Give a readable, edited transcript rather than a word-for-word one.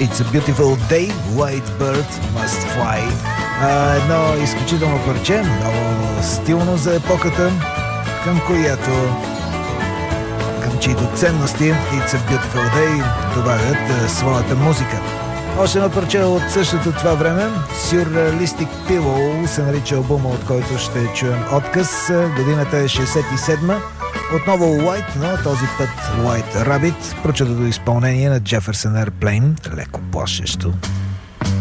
It's a Beautiful Day, White Bird Must Fly. Едно изключително парче, много стилно за епохата, към чието ценности It's a Beautiful Day добавят своята музика. Още едно парче от същото това време, Surrealistic Pillow се нарича албума, от който ще чуем отказ. Годината е 67-ма. Отново White, но този път White Rabbit, прочетото изпълнение на Jefferson Airplane, леко плашещо.